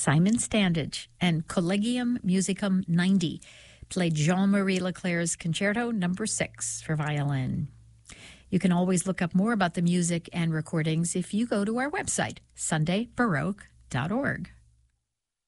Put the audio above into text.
Simon Standage and Collegium Musicum 90 played Jean-Marie Leclerc's Concerto No. 6 for violin. You can always look up more about the music and recordings if you go to our website, sundaybaroque.org.